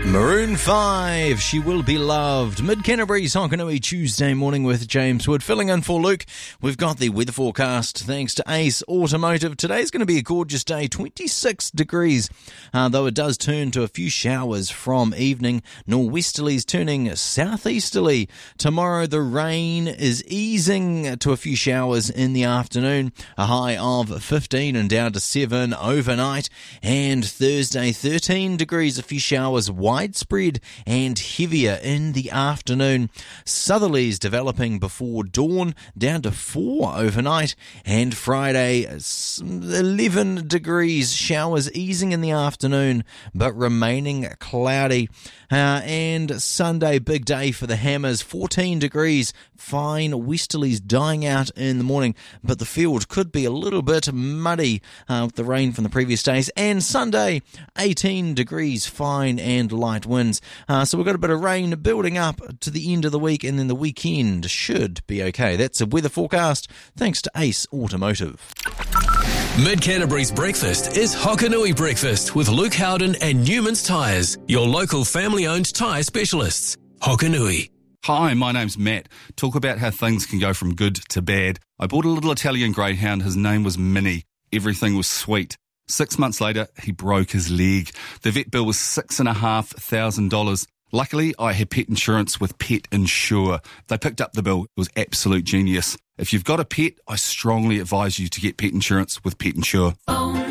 Maroon 5, She Will Be Loved. Mid-Canterbury's Hokanui Tuesday morning with James Wood. Filling in for Luke, we've got the weather forecast thanks to Ace Automotive. Today's going to be a gorgeous day, 26 degrees, though it does turn to a few showers from evening. Norwesterlies turning southeasterly. Tomorrow the rain is easing to a few showers in the afternoon, a high of 15 and down to 7 overnight. And Thursday, 13 degrees, a few showers widespread and heavier in the afternoon. Southerlies developing before dawn, down to 4 overnight. And Friday, 11 degrees, showers easing in the afternoon, but remaining cloudy. And Sunday, big day for the Hammers, 14 degrees, fine westerlies dying out in the morning, but the field could be a little bit muddy with the rain from the previous days. And Sunday, 18 degrees, fine and light winds. So we've got a bit of rain building up to the end of the week, and then the weekend should be okay. That's a weather forecast thanks to Ace Automotive. Mid-Canterbury's breakfast is Hokanui Breakfast with Luke Howden and Newman's Tyres, your local family-owned tyre specialists. Hokanui. Hi, my name's Matt. Talk about how things can go from good to bad. I bought a little Italian greyhound. His name was Minnie. Everything was sweet. 6 months later, he broke his leg. The vet bill was $6,500. Luckily, I had pet insurance with Pet Insure. They picked up the bill. It was absolute genius. If you've got a pet, I strongly advise you to get pet insurance with Pet Insure.